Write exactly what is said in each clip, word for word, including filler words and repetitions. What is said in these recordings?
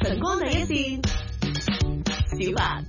晨光第一線，小白。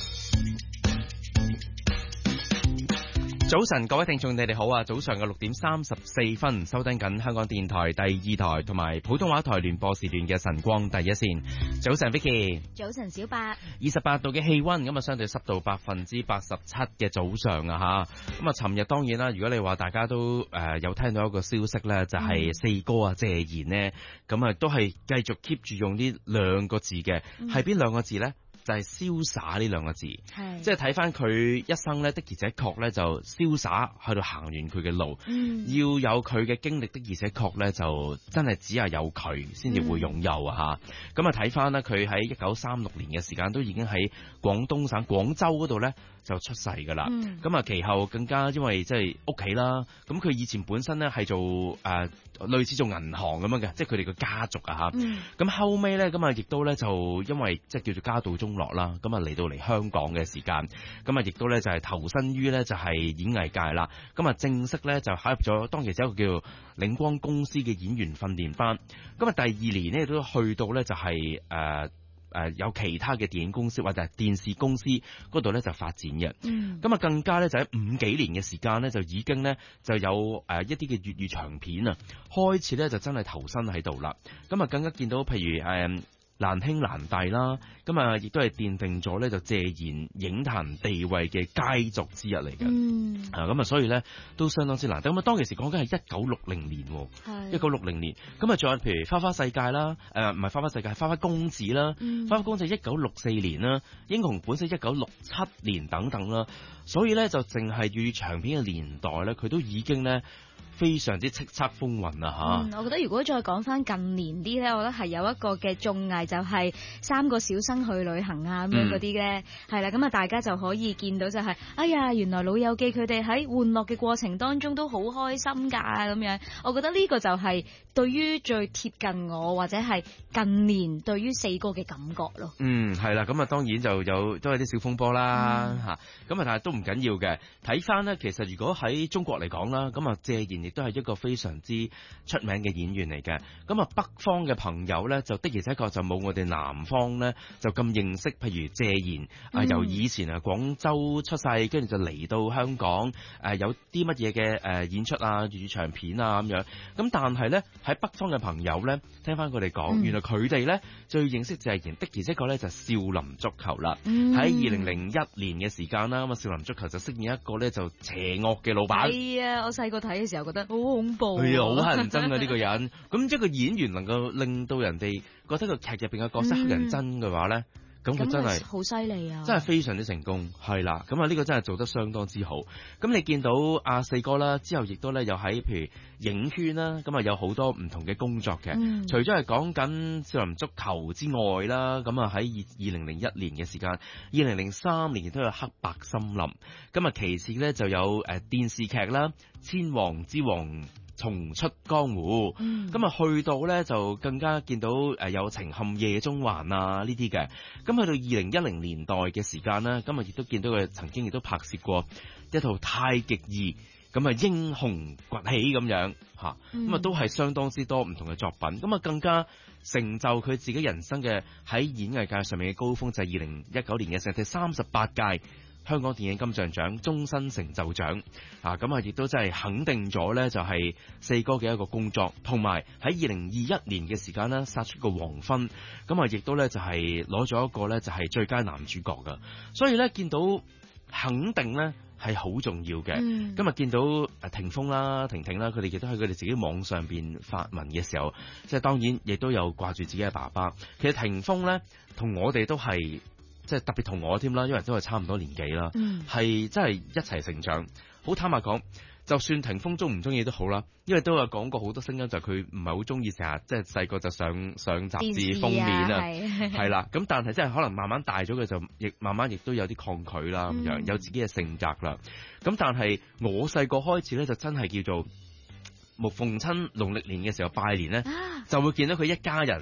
早晨，各位聽眾，你哋好啊！早上嘅六點三十四分，收聽緊香港電台第二台同埋普通話台聯播時段嘅晨光第一線。早晨 Vicky， 早晨小白。 二十八度嘅氣溫，咁啊相對濕度百分之八十七嘅早上啊吓。咁啊，尋日當然啦，如果你話大家都誒、呃、有聽到一個消息咧，就係、是、四哥啊謝賢呢，咁啊都係繼續 keep 住用呢兩個字嘅，係邊兩個字咧？就係瀟灑呢兩個字，即係睇翻佢一生咧，的而且確咧就瀟灑去到行完佢嘅路，嗯、要有佢嘅經歷，的而且確咧就真係只係有佢先至會擁有啊嚇。咁啊睇翻咧，佢喺一九三六年嘅時間都已經喺廣東省廣州嗰度咧就出世㗎啦。咁啊、嗯、其後更加因為即係屋企啦，咁佢以前本身咧係做誒、呃、類似做銀行咁樣嘅，即係佢哋個家族啊嚇。咁、嗯、後尾咧咁啊亦都咧就因為即係叫做家道中落啦，咁啊嚟到嚟香港嘅時間，咁啊亦都咧就係投身於咧就係演藝界啦，咁啊正式咧就考入咗當其時一個叫領光公司嘅演員訓練班，咁啊第二年咧都去到咧就係誒誒有其他嘅電影公司或者係電視公司嗰度咧就發展嘅，咁啊、嗯、更加咧就喺五幾年嘅時間咧就已經咧就有誒一啲嘅粵語長片啊開始咧就真係投身喺度啦，咁啊更加見到譬如誒。呃難兄難弟啦，咁啊，亦都係奠定咗咧就謝賢影壇地位嘅佳作之一嚟嘅。嗯，啊，咁啊，所以咧都相當之難得。咁啊，當其時講緊係一九六零年，一九六零年。咁啊，仲有譬如花花世界啦，誒唔係花花世界，花花公子啦，嗯、花花公子一九六四年啦，英雄本色一九六七年等等啦。所以咧就淨係粵語長片嘅年代咧，佢都已經咧。非常之叱咤風雲啊吓！ 嗯，我覺得如果再講翻近年啲咧，我覺得係有一個嘅綜藝就係三個小生去旅行啊咁樣嗰啲咧，係啦、嗯，咁啊大家就可以見到就係、是，哎呀，原來老友記佢哋喺玩樂嘅過程當中都好開心噶咁樣。我覺得呢個就係對於最貼近我或者係近年對於四哥嘅感覺咯。嗯， 係啦，咁啊當然就有都係啲小風波啦吓，咁啊、嗯、但係都唔緊要嘅。睇翻呢，其實如果喺中國嚟講啦，咁啊謝賢亦都係一個非常之出名嘅演員嚟嘅，咁啊北方嘅朋友呢，就的而且確就冇我哋南方呢，就咁認識，譬如謝賢啊，由以前啊廣州出世，跟住就嚟到香港，誒有啲乜嘢嘅誒演出啊，粵語長片啊咁樣，咁但係呢，喺北方嘅朋友呢，聽翻佢哋講，嗯、原來佢哋呢，最認識謝賢的而且確呢，就係少林足球啦，喺二零零一年嘅時間啦，咁啊少林足球就飾演一個呢，就邪惡嘅老闆。 係啊，我細個睇嘅時候覺得好恐怖， 係啊，好乞人憎啊呢個人。咁一個演員能夠令到人哋覺得個劇入邊嘅角色乞人憎嘅話咧，咁佢、嗯、真係好犀利啊！ 真係非常之成功，係啦。咁啊呢個真係做得相當之好。咁你見到阿四哥啦，之後亦都咧又喺譬如影圈啦，咁啊有好多唔同嘅工作嘅。嗯、除咗係講緊少林足球之外啦，咁啊喺二二零零一年嘅時間，二零零三年亦都有黑白森林。咁啊其次咧就有誒電視劇啦，《千王之王》。重出江湖，咁啊、嗯、去到咧就更加見到誒有情陷夜中環啊呢啲嘅，咁去到二零一零年代嘅時間咧，咁啊亦都見到佢曾經亦都拍攝過一套太極二，咁啊英雄崛起咁樣吓，咁啊、嗯、都係相當之多唔同嘅作品，咁啊更加成就佢自己人生嘅喺演藝界上面嘅高峰就係二零一九年嘅時候第三十八屆香港電影金像獎終身成就獎啊，咁啊亦都真係肯定咗咧，就係四哥嘅一個工作，同埋喺二零二一年嘅時間咧，殺出個黃昏，咁啊亦都咧就係攞咗一個咧就係最佳男主角噶，所以咧見到肯定咧係好重要嘅。嗯、今日見到誒霆鋒啦、婷婷啦，佢哋亦都喺佢哋自己網上邊發文嘅時候，即係當然亦都有掛住自己嘅爸爸。其實霆鋒咧同我哋都係。即係特別同我添啦，因為都係差唔多年紀啦，係、嗯、真係一齊成長。好坦白講，就算霆鋒中唔中意都好啦，因為都有講過好多聲音，就係佢唔係好中意成日即係細個就上上雜誌封面啊，係啦。咁但係即係可能慢慢大咗，佢就亦慢慢亦都有啲抗拒啦，咁樣、嗯、有自己嘅性格啦。咁但係我細個開始咧，就真係叫做逢親農曆年嘅時候拜年咧，啊、就會見到佢一家人。